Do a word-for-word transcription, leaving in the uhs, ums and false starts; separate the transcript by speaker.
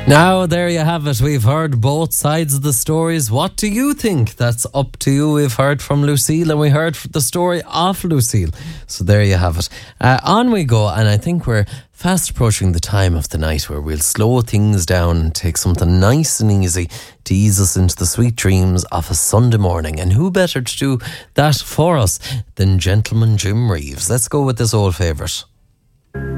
Speaker 1: Now, there you have it. We've heard both sides of the stories. What do you think? That's up to you. We've heard from Lucille and we heard the story of Lucille. So there you have it. Uh, on we go, and I think we're fast approaching the time of the night where we'll slow things down and take something nice and easy to ease us into the sweet dreams of a Sunday morning. And who better to do that for us than Gentleman Jim Reeves? Let's go with this old favourite.